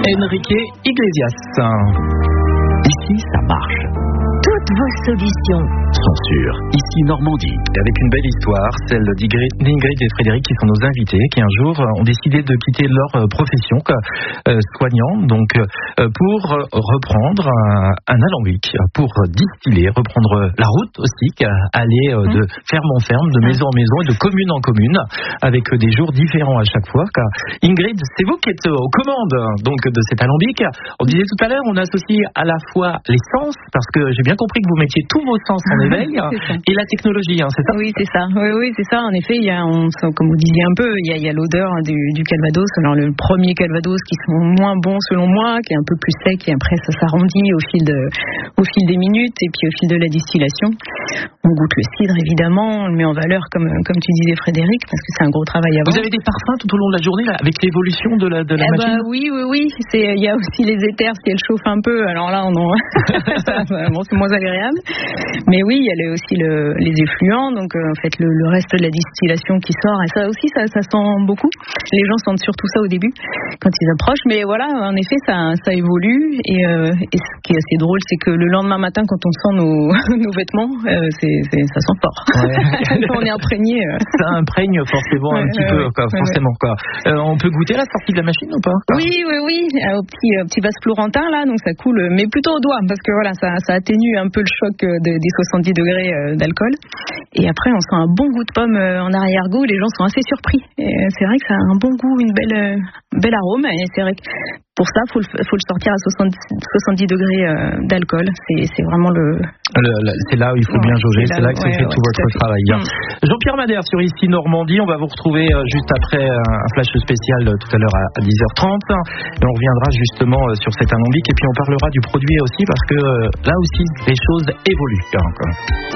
Enrique Iglesias. Ici, ça marche. Toutes vos solutions sont sûres. Ici, Normandie. Et avec une belle histoire, celle d'Ingrid et Frédéric qui sont nos invités, qui un jour ont décidé de quitter leur profession soignant, donc pour reprendre un alambic, pour distiller, reprendre la route aussi, aller de ferme en ferme, de maison en maison et de commune en commune, avec des jours différents à chaque fois. Car Ingrid, c'est vous qui êtes aux commandes donc de cet alambic. On disait tout à l'heure, on associe à la fois les sens, parce que j'ai bien compris que vous mettiez tous vos sens en éveil, et la technologie, c'est ça? Oui, c'est ça. Oui, c'est ça. En effet, il y a, comme vous disiez un peu, il y a l'odeur du calvados. Alors le premier calvados qui sont moins bons selon moi, qui est un peu plus sec, et après ça s'arrondit au fil des minutes, et puis au fil de la distillation. On goûte le cidre évidemment, on le met en valeur comme tu disais Frédéric, parce que c'est un gros travail avant. Vous avez des parfums tout au long de la journée là, avec l'évolution de la machine? Oui. Il y a aussi les éthers, si elle chauffe un peu, alors là c'est moins agréable. Mais oui, il y a aussi les effluents, donc en fait le reste de la distillation qui sort, et ça aussi ça sent beaucoup. Les gens sentent surtout ça au début quand ils approchent, mais voilà, en effet ça évolue, et ce qui est assez drôle, c'est que le lendemain matin quand on sent nos vêtements, ça sent fort. Ouais. On est imprégné. Ça imprègne forcément un petit peu, forcément. On peut goûter la sortie de la machine ou pas? Oui, au petit vase florentin là, donc ça coule, mais plutôt au doigt, parce que voilà, ça atténue un peu le choc des 70 degrés d'alcool. Et après, on sent un bon goût de pomme en arrière-goût. Les gens sont assez surpris. Et c'est vrai que ça a un bon goût, une belle arôme. Et c'est vrai que pour ça, faut le sortir à 70 degrés d'alcool. C'est vraiment c'est là où il faut bien jauger. C'est là que vous faites tout votre travail. Jean-Pierre Madère sur Ici Normandie. On va vous retrouver juste après un flash spécial tout à l'heure à 10h30. Et on reviendra justement sur cet alambic. Et puis on parlera du produit aussi, parce que là aussi, les choses évoluent.